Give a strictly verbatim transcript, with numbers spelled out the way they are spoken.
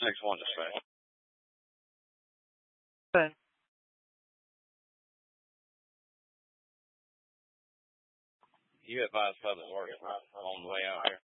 Next one to say. Okay. You advise public works on the way out here.